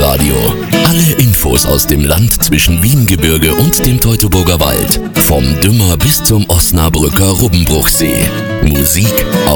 Weinradio. Alle Infos aus dem Land zwischen Wiengebirge und dem Teutoburger Wald. Vom Dümmer bis zum Osnabrücker Rubbenbruchsee. Musik